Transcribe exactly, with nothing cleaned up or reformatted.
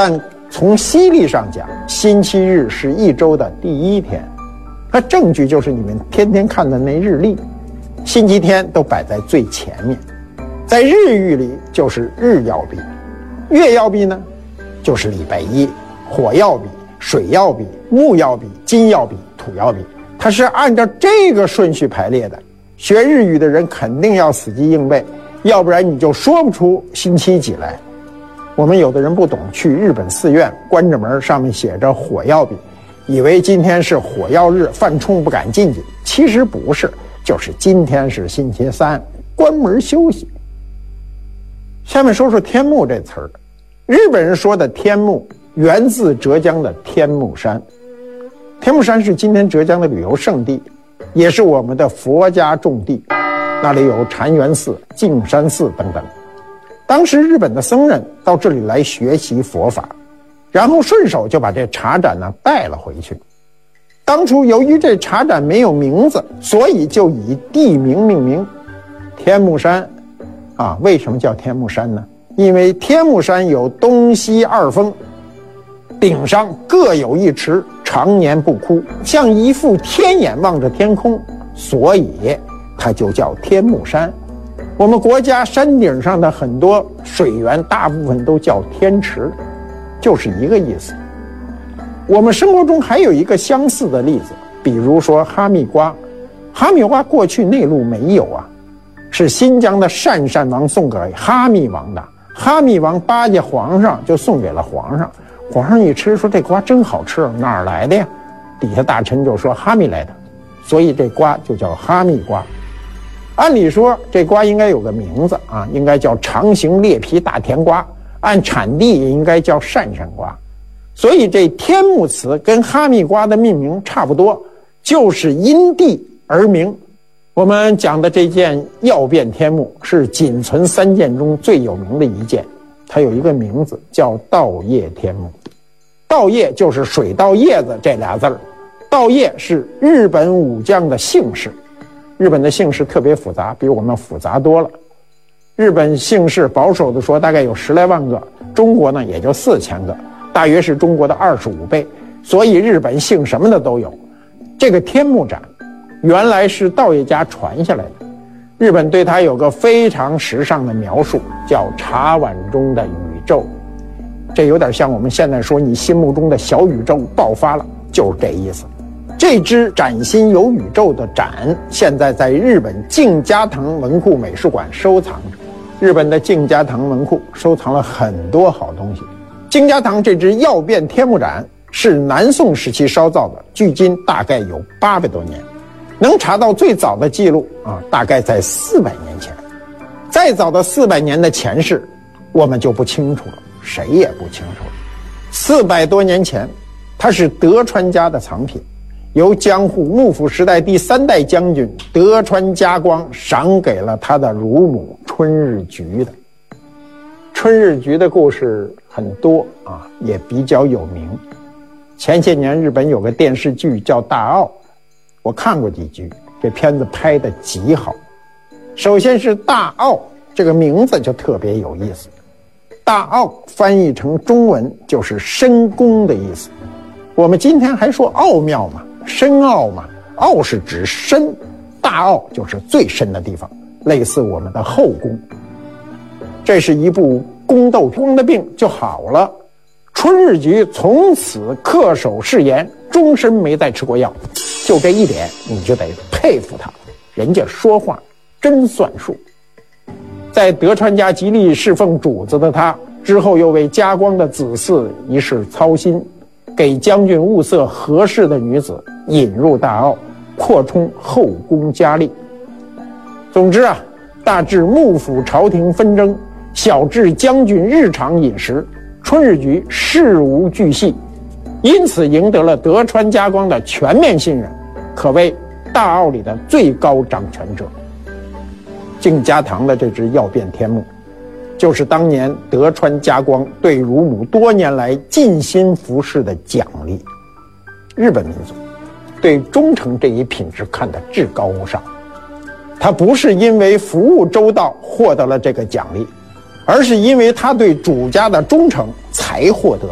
但从西历上讲，星期日是一周的第一天。那证据就是你们天天看的那日历，星期天都摆在最前面。在日语里就是日曜日，月曜日呢就是礼拜一，火曜日、水曜日、木曜日、金曜日、土曜日，它是按照这个顺序排列的。学日语的人肯定要死记硬背，要不然你就说不出星期几来。我们有的人不懂，去日本寺院关着门，上面写着火曜日，以为今天是火曜日，犯冲不敢进去。其实不是，就是今天是星期三，关门休息。下面说说天目这词儿。日本人说的天目源自浙江的天目山。天目山是今天浙江的旅游胜地，也是我们的佛家重地，那里有禅源寺、径山寺等等。当时日本的僧人到这里来学习佛法，然后顺手就把这茶盏呢带了回去。当初由于这茶盏没有名字，所以就以地名命名，天目山啊。为什么叫天目山呢？因为天目山有东西二峰，顶上各有一池，常年不枯，像一副天眼望着天空，所以它就叫天目山。我们国家山顶上的很多水源大部分都叫天池，就是一个意思。我们生活中还有一个相似的例子，比如说哈密瓜。哈密瓜过去内陆没有啊，是新疆的鄯善王送给哈密王的。哈密王巴结皇上，就送给了皇上。皇上一吃说这瓜真好吃，哪儿来的呀？底下大臣就说哈密来的，所以这瓜就叫哈密瓜。按理说这瓜应该有个名字啊，应该叫长形裂皮大甜瓜，按产地也应该叫鄯善瓜。所以这天目词跟哈密瓜的命名差不多，就是因地而名。我们讲的这件曜变天目是仅存三件中最有名的一件，它有一个名字叫稻叶天目。稻叶就是水稻叶子这俩字儿，稻叶是日本武将的姓氏。日本的姓氏特别复杂，比我们复杂多了。日本姓氏保守的说大概有十来万个，中国呢也就四千个，大约是中国的二十五倍，所以日本姓什么的都有。这个天目斩原来是稻叶家传下来的，日本对它有个非常时尚的描述，叫茶碗中的宇宙。这有点像我们现在说你心目中的小宇宙爆发了，就是这意思。这只崭新有宇宙的盏，现在在日本静家堂文库美术馆收藏着。日本的静家堂文库收藏了很多好东西。静家堂这只曜变天目盏是南宋时期烧造的，距今大概有八百多年。能查到最早的记录啊，大概在四百年前。再早的四百年的前世，我们就不清楚了，谁也不清楚了。四百多年前，它是德川家的藏品，由江户幕府时代第三代将军德川家光赏给了他的乳母春日局的。春日局的故事很多啊，也比较有名。前些年日本有个电视剧叫《大奥》，我看过几集，这片子拍得极好。首先是大奥这个名字就特别有意思，大奥翻译成中文就是深宫的意思。我们今天还说奥妙嘛，深奥嘛，奥是指深，大奥就是最深的地方，类似我们的后宫。这是一部宫斗宫的病就好了，春日局从此恪守誓言，终身没再吃过药。就这一点你就得佩服他，人家说话真算数。在德川家极力侍奉主子的他，之后又为家光的子嗣一事操心，给将军物色合适的女子引入大奥，扩充后宫佳丽。总之啊，大至幕府朝廷纷争，小至将军日常饮食，春日局事无巨细，因此赢得了德川家光的全面信任，可谓大奥里的最高掌权者。静家堂的这只曜变天目，就是当年德川家光对乳母多年来尽心服侍的奖励。日本民族对忠诚这一品质看得至高无上，他不是因为服务周到获得了这个奖励，而是因为他对主家的忠诚才获得